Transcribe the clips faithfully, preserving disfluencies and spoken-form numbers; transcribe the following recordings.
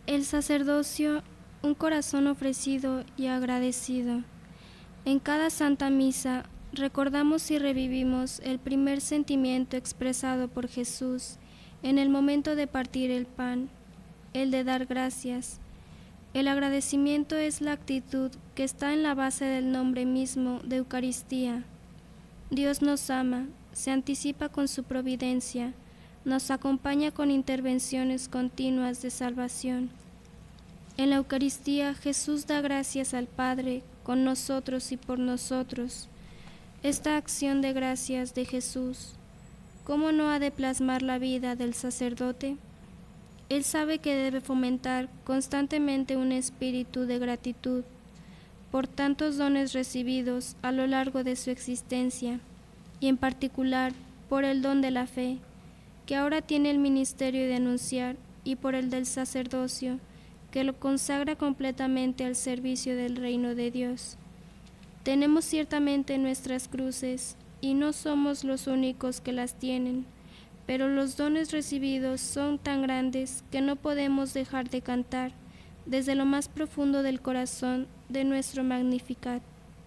El sacerdocio, un corazón ofrecido y agradecido. En cada Santa Misa recordamos y revivimos el primer sentimiento expresado por Jesús en el momento de partir el pan, el de dar gracias. El agradecimiento es la actitud que está en la base del nombre mismo de Eucaristía. Dios nos ama, se anticipa con su providencia, nos acompaña con intervenciones continuas de salvación. En la Eucaristía Jesús da gracias al Padre con nosotros y por nosotros. Esta acción de gracias de Jesús, ¿cómo no ha de plasmar la vida del sacerdote? Él sabe que debe fomentar constantemente un espíritu de gratitud por tantos dones recibidos a lo largo de su existencia, y en particular por el don de la fe, que ahora tiene el ministerio de anunciar, y por el del sacerdocio, que lo consagra completamente al servicio del reino de Dios. Tenemos ciertamente nuestras cruces, y no somos los únicos que las tienen, pero los dones recibidos son tan grandes que no podemos dejar de cantar desde lo más profundo del corazón de nuestro Magnificat.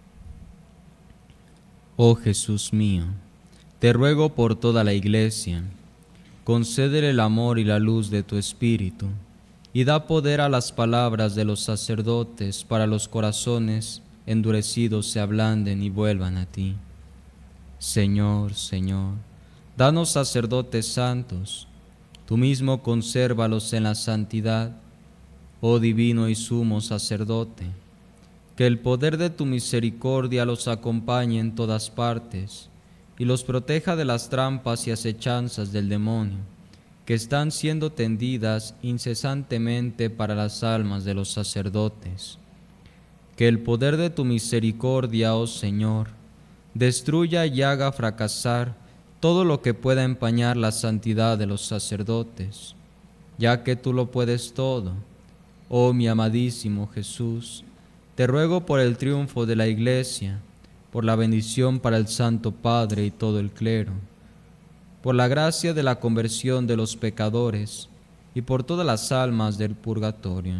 Oh Jesús mío, te ruego por toda la Iglesia, concédele el amor y la luz de tu Espíritu, y da poder a las palabras de los sacerdotes para los corazones endurecidos se ablanden y vuelvan a ti. Señor, Señor, danos sacerdotes santos, tú mismo consérvalos en la santidad, oh divino y sumo sacerdote, que el poder de tu misericordia los acompañe en todas partes y los proteja de las trampas y acechanzas del demonio, que están siendo tendidas incesantemente para las almas de los sacerdotes. Que el poder de tu misericordia, oh Señor, destruya y haga fracasar todo lo que pueda empañar la santidad de los sacerdotes, ya que tú lo puedes todo. Oh mi amadísimo Jesús, te ruego por el triunfo de la Iglesia, por la bendición para el Santo Padre y todo el clero, por la gracia de la conversión de los pecadores y por todas las almas del purgatorio.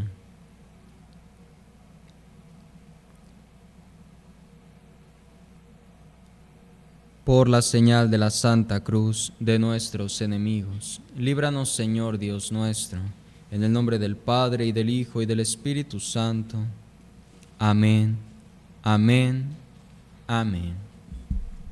Por la señal de la Santa Cruz de nuestros enemigos, líbranos, Señor Dios nuestro, en el nombre del Padre, y del Hijo, y del Espíritu Santo. Amén, amén, amén.